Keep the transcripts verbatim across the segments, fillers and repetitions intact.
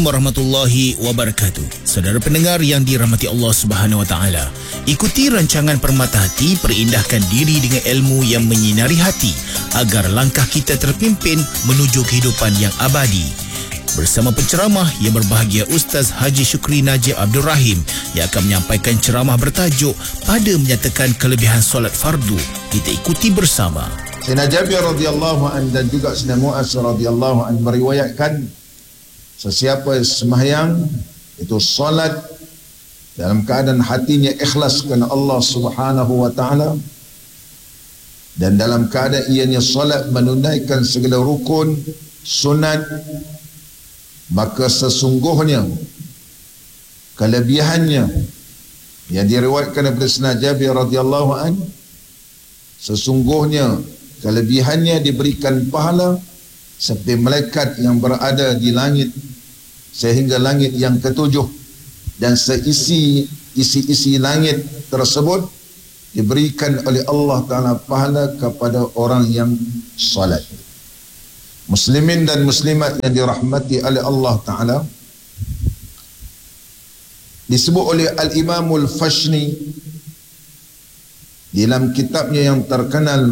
Warahmatullahi wabarakatuh. Saudara pendengar yang dirahmati Allah Subhanahu wa taala, ikuti rancangan Permata Hati, perindahkan diri dengan ilmu yang menyinari hati agar langkah kita terpimpin menuju kehidupan yang abadi. Bersama penceramah yang berbahagia Ustaz Haji Syukri Najib Abdul Rahim yang akan menyampaikan ceramah bertajuk pada menyatakan kelebihan solat fardu. Kita ikuti bersama. Sayyidina Jabir radhiyallahu an dan juga Sayyidina Mu'az radhiyallahu an meriwayatkan, sesiapa sembahyang itu solat dalam keadaan hatinya ikhlas kerana Allah Subhanahu wa taala, dan dalam keadaan ianya solat menunaikan segala rukun sunat, maka sesungguhnya kelebihannya yang diriwayatkan daripada Sayyidina Jabir radhiyallahu an, sesungguhnya kelebihannya diberikan pahala seperti malaikat yang berada di langit sehingga langit yang ketujuh, dan seisi isi-isi langit tersebut diberikan oleh Allah Ta'ala pahala kepada orang yang salat. Muslimin dan muslimat yang dirahmati oleh Allah Ta'ala, disebut oleh Al-Imamul Fashni dalam kitabnya yang terkenal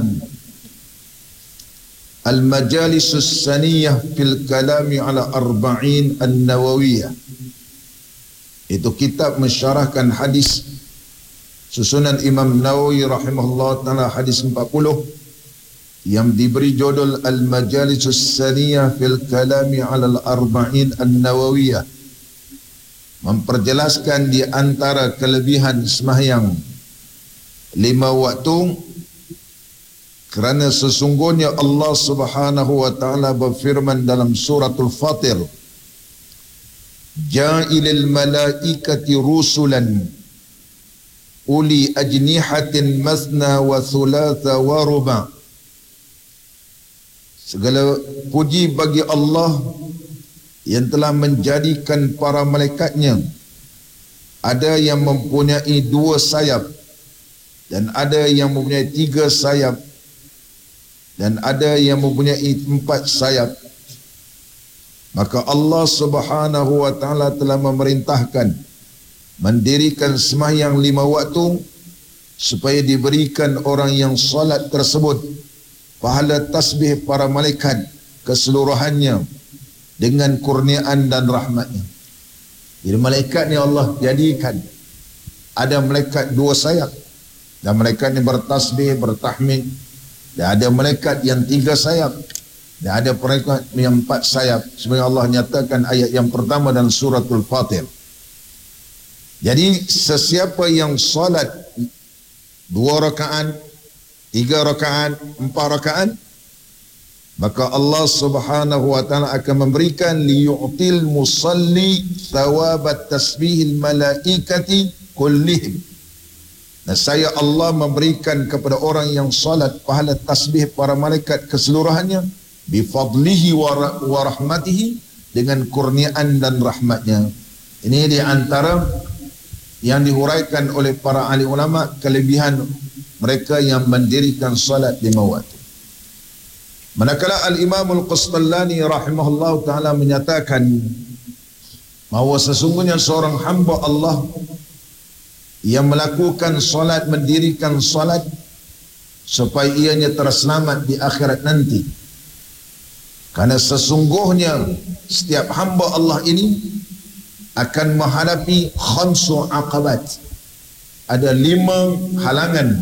Al-Majalisus Saniyah fil Kalami ala Arba'in An-Nawawiyah. Itu kitab mensyarahkan hadis susunan Imam Nawawi rahimahullah ta'ala, hadis empat puluh, yang diberi judul Al-Majalisus Saniyah fil Kalami ala Arba'in An-Nawawiyah, memperjelaskan di antara kelebihan sembahyang lima waktu, kerana sesungguhnya Allah Subhanahu wa taala berfirman dalam suratul Fatir, Ja'ilil malaikati rusulan uli ajnihatin masna wa thulatha wa ruba'. Segala puji bagi Allah yang telah menjadikan para malaikatnya ada yang mempunyai dua sayap, dan ada yang mempunyai tiga sayap, dan ada yang mempunyai empat sayap. Maka Allah Subhanahu wa taala telah memerintahkan mendirikan sembahyang lima waktu supaya diberikan orang yang solat tersebut pahala tasbih para malaikat keseluruhannya dengan kurniaan dan rahmatnya. Jadi malaikat ni Allah jadikan ada malaikat dua sayap, dan malaikat ni bertasbih, bertahmid. Dan ada malaikat yang tiga sayap, dan ada malaikat yang empat sayap, sebenarnya Allah nyatakan ayat yang pertama dalam suratul Fatir. Jadi sesiapa yang solat dua rakaat, tiga rakaat, empat rakaat, maka Allah Subhanahu wa taala akan memberikan liyu'til musalli thawabat tasbihil malaikati kullihim. Dan saya Allah memberikan kepada orang yang salat pahala tasbih para malaikat keseluruhannya, bifadlihi wa rahmatihi, dengan kurniaan dan rahmatnya. Ini di antara yang dihuraikan oleh para ahli ulama kelebihan mereka yang mendirikan salat lima waktu. Manakala Al-Imamul Qastallani rahimahullah ta'ala menyatakan bahawa sesungguhnya seorang hamba Allah yang melakukan solat, mendirikan solat supaya ianya terselamat di akhirat nanti. Karena sesungguhnya setiap hamba Allah ini akan menghadapi khamsu aqabat. Ada lima halangan.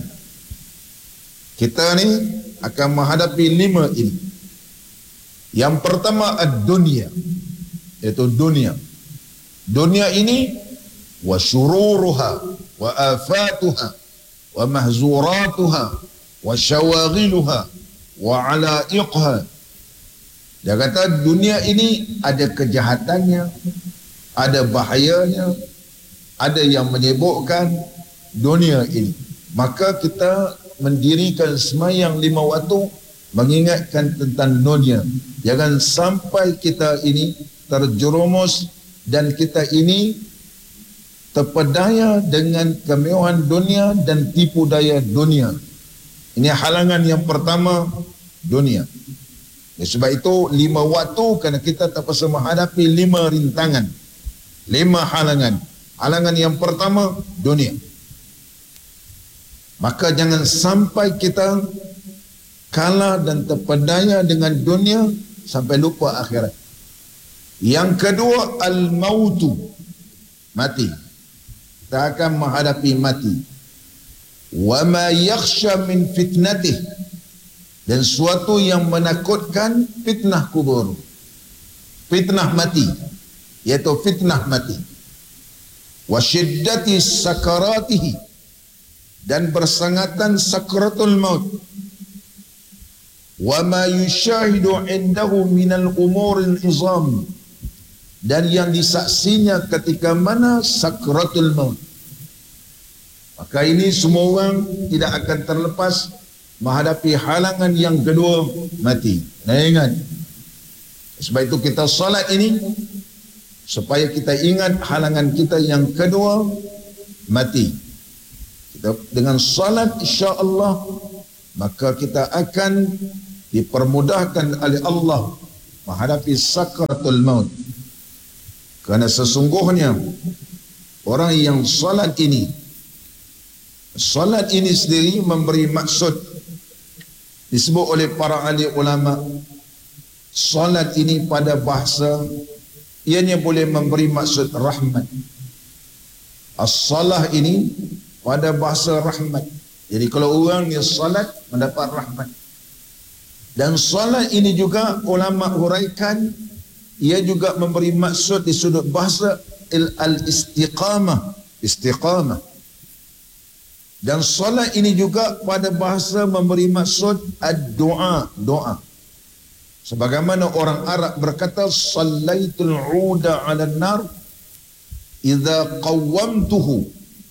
Kita ni akan menghadapi lima ini. Yang pertama ad-dunya, iaitu dunia. Dunia ini wa syururuha wa afatuha wa mahzuratuha wa syawaghiluha wa alaiqha. Dia kata dunia ini ada kejahatannya, ada bahayanya, ada yang menyebabkan dunia ini. Maka kita mendirikan sembahyang lima waktu mengingatkan tentang dunia. Jangan sampai kita ini terjerumus dan kita ini terpedaya dengan kemewahan dunia dan tipu daya dunia. Ini halangan yang pertama, dunia. Ya, sebab itu lima waktu kerana kita terpaksa menghadapi lima rintangan, lima halangan. Halangan yang pertama, dunia. Maka jangan sampai kita kalah dan terpedaya dengan dunia sampai lupa akhirat. Yang kedua, al-mautu, mati. Kita akan menghadapi mati. Wa ma yakhsha min fitnatih, dan suatu yang menakutkan fitnah kubur, fitnah mati, iaitu fitnah mati. Wa syiddati sakaratihi, dan bersangatan sakratul maut. Wa ma yushahidu indahu minal umuril izam, dan yang disaksinya ketika mana sakratul maut. Maka ini semua orang tidak akan terlepas menghadapi halangan yang kedua, mati. Nah, ingat. Sebab itu kita salat ini supaya kita ingat halangan kita yang kedua, mati. Kita dengan salat insya-Allah maka kita akan dipermudahkan oleh Allah menghadapi sakratul maut. Kerana sesungguhnya orang yang salat ini, salat ini sendiri memberi maksud. Disebut oleh para ahli ulama, salat ini pada bahasa ianya boleh memberi maksud rahmat. As-salah ini pada bahasa rahmat. Jadi kalau orang yang salat mendapat rahmat. Dan salat ini juga ulama huraikan, ia juga memberi maksud di sudut bahasa al-istiqamah, istiqamah. Dan solat ini juga pada bahasa memberi maksud ad-doa, doa. Sebagaimana orang Arab berkata, sallaitul uda ala nar idza qawwamtuhu,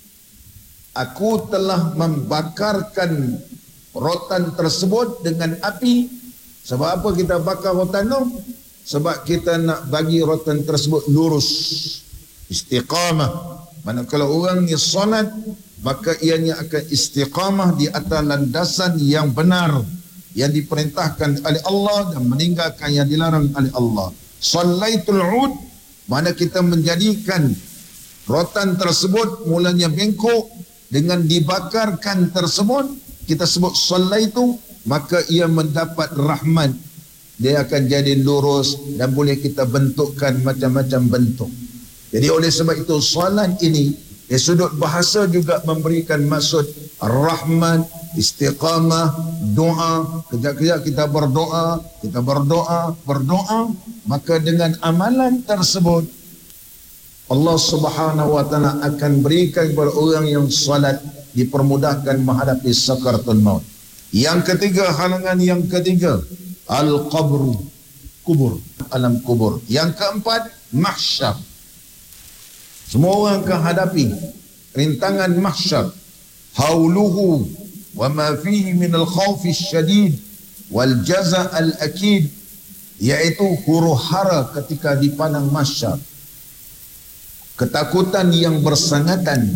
aku telah membakarkan rotan tersebut dengan api. Sebab apa kita bakar rotan tu? Sebab kita nak bagi rotan tersebut lurus, istiqamah. Manakala orang ni solat, maka ianya akan istiqamah di atas landasan yang benar yang diperintahkan oleh Allah dan meninggalkan yang dilarang oleh Allah. Sallaitul ud, mana kita menjadikan rotan tersebut mulanya bengkok, dengan dibakarkan tersebut kita sebut sallaitu, maka ia mendapat rahmat, dia akan jadi lurus dan boleh kita bentukkan macam-macam bentuk. Jadi oleh sebab itu solat ini dari sudut bahasa juga memberikan maksud rahmat, istiqamah, doa. Kejap-kejap kita berdoa, kita berdoa, berdoa, maka dengan amalan tersebut Allah Subhanahu wa taala akan berikan kepada orang yang salat dipermudahkan menghadapi sakaratul maut. Yang ketiga, halangan yang ketiga, al-qabru, kubur, alam kubur. Yang keempat, mahsyar. Semua orang akan hadapi rintangan mahsyar. Hauluhu wa ma fihi min al-khawf syadid wal jaza' al-akid, iaitu huru-hara ketika di padang mahsyar. Ketakutan yang bersangatan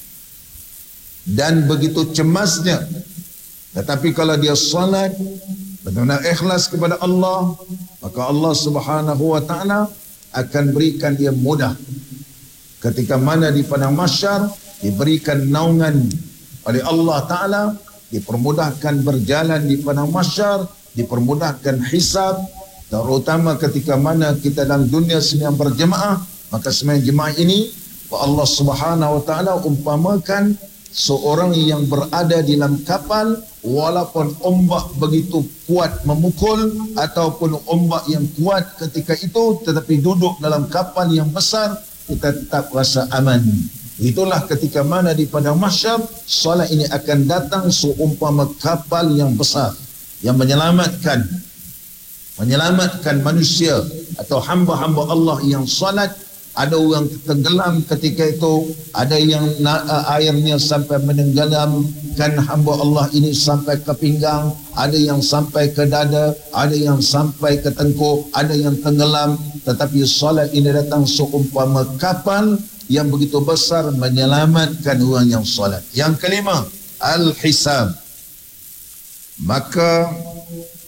dan begitu cemasnya. Tetapi kalau dia salat benar-benar ikhlas kepada Allah, maka Allah Subhanahu wa taala akan berikan dia mudah. Ketika mana di padang mahsyar diberikan naungan oleh Allah Ta'ala, dipermudahkan berjalan di padang mahsyar, dipermudahkan hisab, terutama ketika mana kita dalam dunia sedang berjemaah, maka sembahyang jemaah ini Allah Subhanahu wa taala umpamakan seorang yang berada di dalam kapal, walaupun ombak begitu kuat memukul ataupun ombak yang kuat ketika itu, tetapi duduk dalam kapal yang besar, kita tetap rasa aman. Itulah ketika mana di padang mahsyar solat ini akan datang seumpama kapal yang besar yang menyelamatkan menyelamatkan manusia atau hamba-hamba Allah yang solat. Ada orang tenggelam ketika itu, ada yang uh, airnya sampai menenggelamkan hamba Allah ini sampai ke pinggang, ada yang sampai ke dada, ada yang sampai ke tengkuk, ada yang tenggelam. Tetapi salat ini datang seumpama kapal yang begitu besar menyelamatkan orang yang salat. Yang kelima, al-hisab. Maka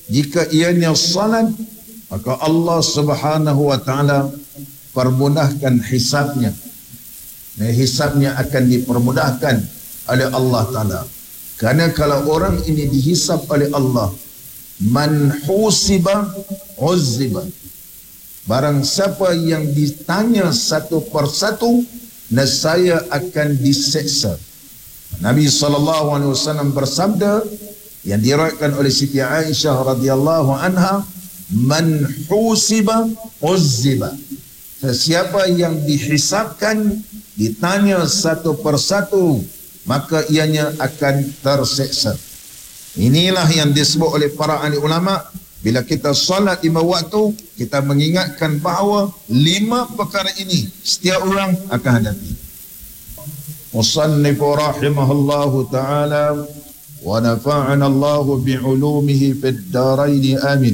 jika ianya salat, maka Allah Subhanahu wa taala permudahkan hisabnya. Nah, hisabnya akan dipermudahkan oleh Allah taala. Karena kalau orang ini dihisab oleh Allah, man husiba uzziba. Barang siapa yang ditanya satu persatu, nescaya akan diseksa. Nabi sallallahu alaihi wasallam bersabda yang diriwayatkan oleh Siti Aisyah radhiyallahu anha, man husiba uzziba. Sesiapa yang dihisabkan, ditanya satu persatu, maka ianya akan terseksa. Inilah yang disebut oleh para ahli ulama, bila kita solat lima waktu, kita mengingatkan bahawa lima perkara ini setiap orang akan hadapi. Musannifu rahimahullahu ta'ala wa nafa'ana Allahu bi'ulumihi fid daraini amin.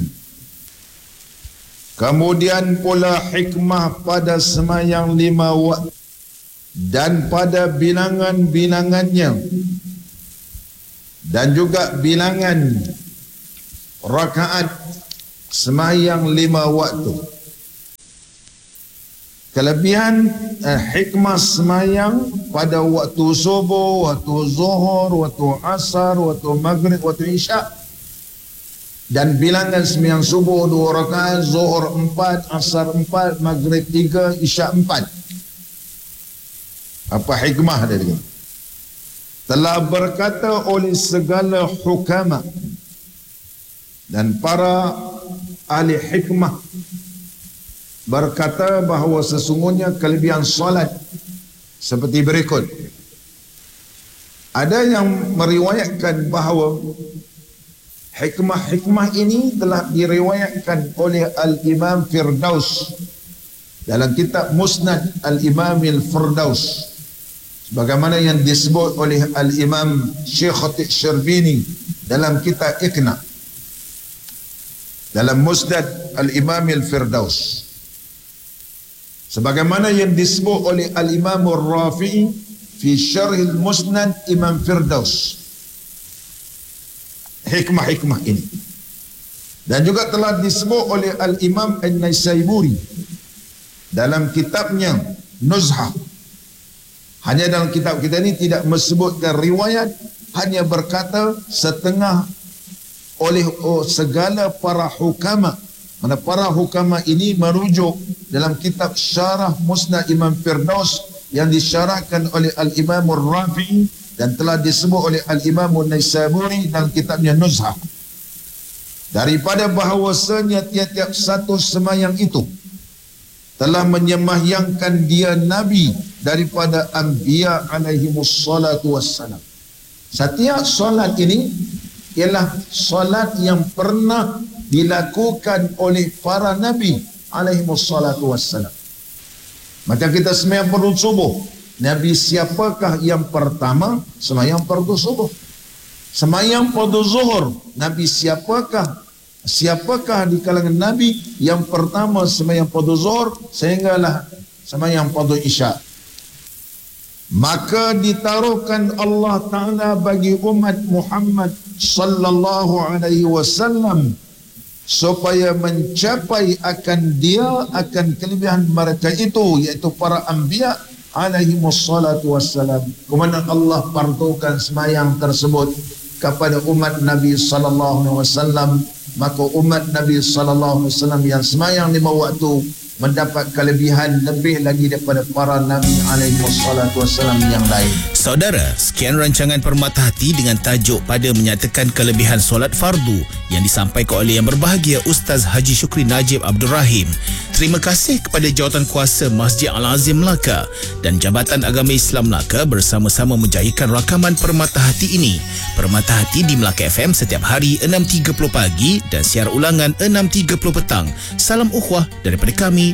Kemudian pula hikmah pada semayang lima waktu dan pada bilangan-bilangannya, dan juga bilangan rakaat semayang lima waktu. Kelebihan eh, hikmah semayang pada waktu subuh, waktu zuhur, waktu asar, waktu maghrib, waktu isyak. Dan bilangan semayang subuh dua rakaat, zuhur empat, asar empat, maghrib tiga, isyak empat. Apa hikmah dari ini? Telah berkata oleh segala hukama dan para ahli hikmah, berkata bahawa sesungguhnya kelebihan solat seperti berikut. Ada yang meriwayatkan bahawa hikmah-hikmah ini telah diriwayatkan oleh Al-Imam Firdaus dalam kitab Musnad Al-Imam Al-Firdaus, sebagaimana yang disebut oleh Al-Imam Syekh Khatib Syarbini dalam kitab Iqna, dalam Musnad Al-Imam Al-Firdaus, sebagaimana yang disebut oleh Al-Imam Al-Rafi'i fi Syarh Al-Musnad Imam Firdaus. Hikmah-hikmah ini, dan juga telah disebut oleh Al-Imam An-Naisaburi dalam kitabnya Nuzhah. Hanya dalam kitab kita ini tidak menyebutkan riwayat, hanya berkata setengah oleh oh, segala para hukama. Mana para hukama ini merujuk dalam kitab Syarah Musnad Imam Firdaus yang disyarahkan oleh Al-Imam Al-Rafi'i dan telah disebut oleh Al-Imam An-Naisaburi dalam kitabnya Nuzhah. Daripada bahawasanya tiap-tiap satu semayang itu telah menyemahyangkan dia Nabi daripada Anbiya alaihimus salatu wassalam. Setiap solat ini ialah solat yang pernah dilakukan oleh para Nabi alaihimus salatu wassalam. Macam kita semayang fardu subuh, Nabi siapakah yang pertama semayang fardu subuh? Semayang fardu zuhur, Nabi siapakah Siapakah di kalangan Nabi yang pertama semayang fardu zuhur sehinggalah semayang fardu isyak? Maka ditaruhkan Allah Ta'ala bagi umat Muhammad sallallahu alaihi wasallam supaya mencapai akan dia akan kelebihan mereka itu, iaitu para anbiya alaihi wassalatu wassalam. Kemudian Allah fardukan semayang tersebut kepada umat Nabi sallallahu alaihi wasallam, maka umat Nabi sallallahu alaihi wasallam yang semayang lima waktu mendapat kelebihan lebih lagi daripada para Nabi alaihi wassalatu wassalam yang lain. Saudara, sekian rancangan Permata Hati dengan tajuk pada menyatakan kelebihan solat fardu yang disampaikan oleh yang berbahagia Ustaz Haji Syukri Najib Abdul Rahim. Terima kasih kepada Jawatankuasa Masjid Al-Azim Melaka dan Jabatan Agama Islam Melaka bersama-sama menjayakan rakaman Permata Hati ini. Permata Hati di Melaka F M setiap hari enam tiga puluh pagi dan siar ulangan enam tiga puluh petang. Salam ukhuwah daripada kami